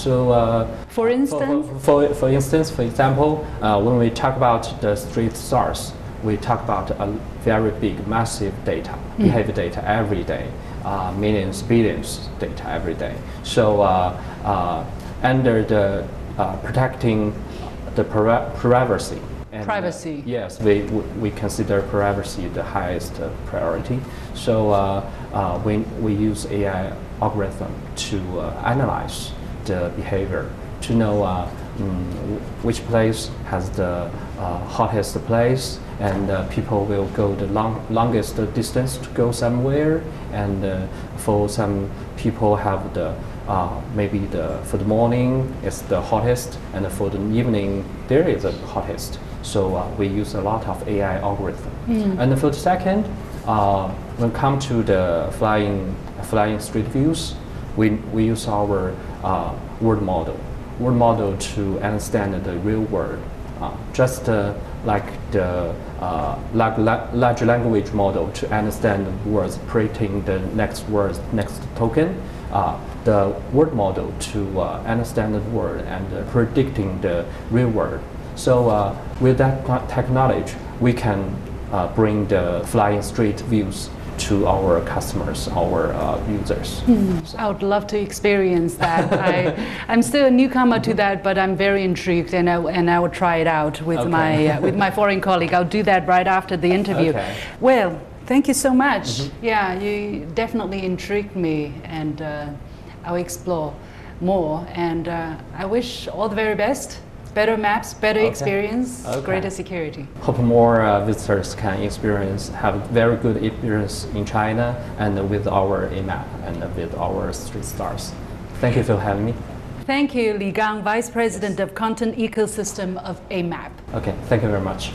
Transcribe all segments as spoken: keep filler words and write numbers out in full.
So, uh, for instance, for, for, for instance, for example, uh, when we talk about the street stars, we talk about a very big, massive data, mm. behavior data every day, uh, millions, billions data every day. So, uh, uh, under the uh, protecting the privacy. And, privacy. Uh, yes, we, we consider privacy the highest uh, priority. So uh, uh, we, we use A I algorithm to uh, analyze the behavior, to know uh, mm, which place has the uh, hottest place, and uh, people will go the long, longest distance to go somewhere, and uh, for some people have the Uh, maybe the, for the morning it's the hottest, and for the evening there is the hottest. So uh, we use a lot of A I algorithm. Mm. And for the second, uh, when it comes to the flying, flying street views, we, we use our uh, word model, word model to understand the real world. Uh, just uh, like the uh, large, large language model to understand the words, predicting the next words, next token. Uh, the word model to uh, understand the word and uh, predicting the real world. So uh, with that technology, we can uh, bring the flying street views to our customers, our uh, users. Hmm. So. I would love to experience that. I, I'm still a newcomer to that, but I'm very intrigued, and I, and I will try it out with, okay. my, uh, with my foreign colleague. I'll do that right after the interview. Okay. Well, thank you so much. Mm-hmm. Yeah, you definitely intrigued me, and uh, I'll explore more. And uh, I wish all the very best. Better maps, better okay. experience, okay. greater security. Hope more uh, visitors can experience, have very good experience in China and uh, with our A map and uh, with our street stars. Thank you for having me. Thank you, Li Gang, Vice President of Content Ecosystem of A map. Okay, thank you very much.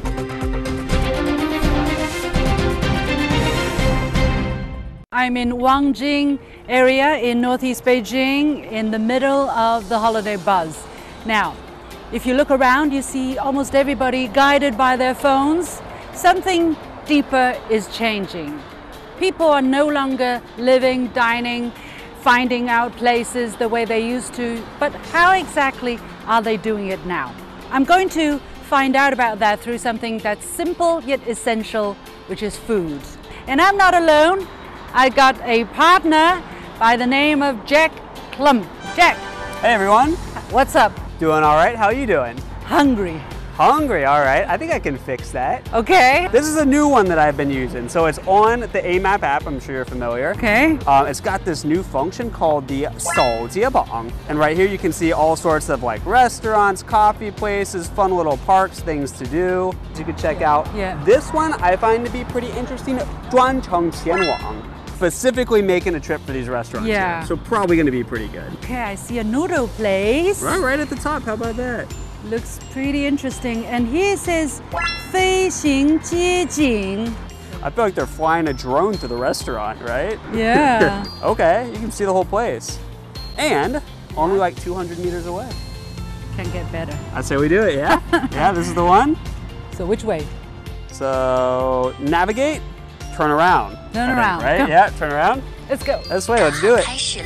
I'm in Wangjing area in northeast Beijing in the middle of the holiday buzz. Now, if you look around, you see almost everybody guided by their phones. Something deeper is changing. People are no longer living, dining, finding out places the way they used to, but how exactly are they doing it now? I'm going to find out about that through something that's simple yet essential, which is food. And I'm not alone. I got a partner by the name of Jack Klum. Jack. Hey everyone. What's up? Doing all right. How are you doing? Hungry. Hungry, all right. I think I can fix that. Okay. This is a new one that I've been using. So it's on the A map app. I'm sure you're familiar. Okay. Uh, it's got this new function called the 手机榜. And right here you can see all sorts of like restaurants, coffee places, fun little parks, things to do. You can check out. Yeah. This one I find to be pretty interesting. 专程前往. Specifically making a trip for these restaurants. Yeah. Here. So probably going to be pretty good. Okay, I see a noodle place. Right, right at the top. How about that? Looks pretty interesting. And here it says 飞行街景. I feel like they're flying a drone to the restaurant, right? Yeah. Okay, you can see the whole place. And only like two hundred meters away. Can get better. That's how we do it, yeah? Yeah, this is the one. So which way? So navigate, turn around. Turn around. Think, right? Come. Yeah, turn around. Let's go. This way, let's do it.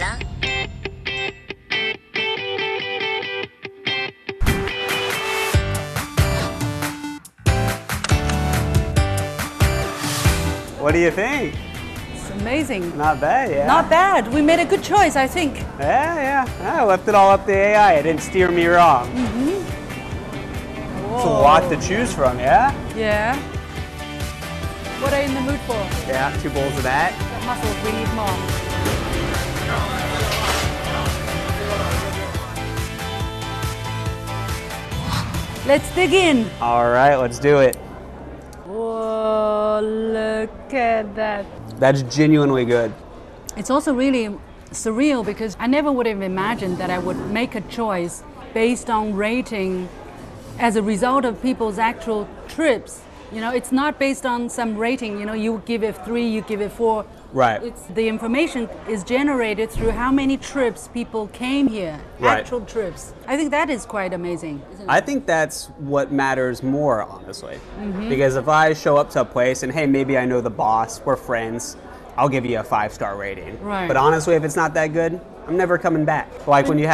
What do you think? It's amazing. Not bad, yeah. Not bad. We made a good choice, I think. Yeah, yeah. I left it all up to A I. It didn't steer me wrong. Mm-hmm. It's a lot to choose from, yeah? Yeah. What are you in the mood for? Yeah, two bowls of that. That muscles, we need more. Let's dig in. All right, let's do it. Whoa, look at that. That's genuinely good. It's also really surreal because I never would have imagined that I would make a choice based on rating as a result of people's actual trips. You know, it's not based on some rating, you know, you give it three, you give it four. Right. It's the information is generated through how many trips people came here, right. Actual trips. I think that is quite amazing, isn't it? I think that's what matters more, honestly. Mm-hmm. Because if I show up to a place and, hey, maybe I know the boss, we're friends, I'll give you a five-star rating. Right. But honestly, if it's not that good, I'm never coming back. Like when you have